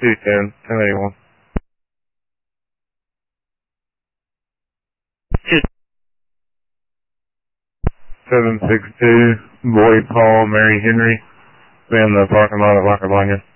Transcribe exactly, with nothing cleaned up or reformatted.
two ten, ten eighty-one. seven six two, Boy Paul, Mary Henry, in the parking lot of La Cabaña.